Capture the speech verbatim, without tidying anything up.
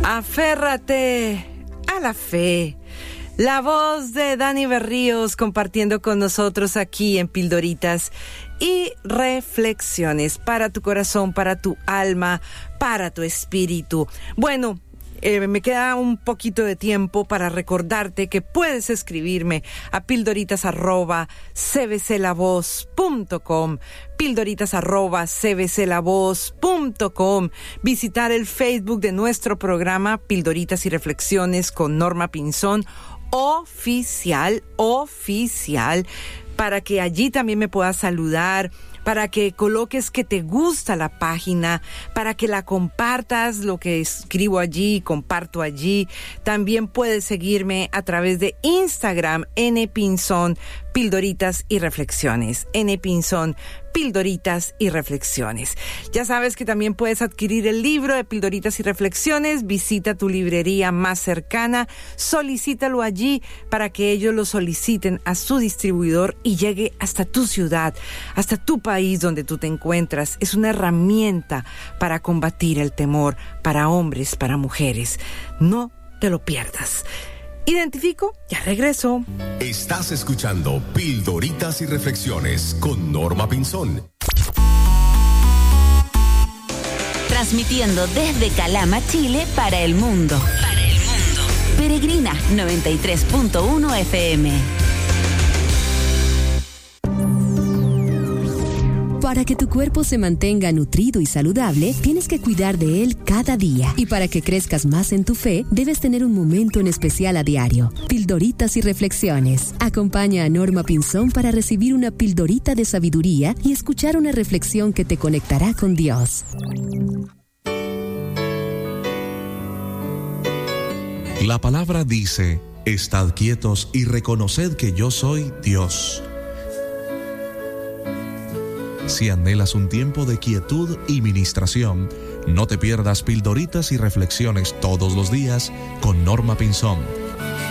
Aférrate a la fe. La voz de Dani Berríos compartiendo con nosotros aquí en Pildoritas y Reflexiones para tu corazón, para tu alma, para tu espíritu. Bueno, Eh, me queda un poquito de tiempo para recordarte que puedes escribirme a pildoritas arroba c b c la voz punto com, pildoritas arroba c b c la voz punto com, visitar el Facebook de nuestro programa Pildoritas y Reflexiones con Norma Pinzón, oficial, oficial, para que allí también me puedas saludar, para que coloques que te gusta la página, para que la compartas, lo que escribo allí, comparto allí. También puedes seguirme a través de Instagram, N Pinzón, Pildoritas y Reflexiones. N Pinzón, Pildoritas y Reflexiones. Ya sabes que también puedes adquirir el libro de Pildoritas y Reflexiones. Visita tu librería más cercana, solicítalo allí para que ellos lo soliciten a su distribuidor y llegue hasta tu ciudad, hasta tu país donde tú te encuentras. Es una herramienta para combatir el temor para hombres, para mujeres. No te lo pierdas. Identifico, ya regreso. Estás escuchando Pildoritas y Reflexiones con Norma Pinzón. Transmitiendo desde Calama, Chile, para el mundo. Para el mundo. Peregrina noventa y tres punto uno F M. Para que tu cuerpo se mantenga nutrido y saludable, tienes que cuidar de él cada día. Y para que crezcas más en tu fe, debes tener un momento en especial a diario. Pildoritas y Reflexiones. Acompaña a Norma Pinzón para recibir una pildorita de sabiduría y escuchar una reflexión que te conectará con Dios. La palabra dice: estad quietos y reconoced que yo soy Dios. Si anhelas un tiempo de quietud y ministración, no te pierdas Pildoritas y Reflexiones todos los días con Norma Pinzón.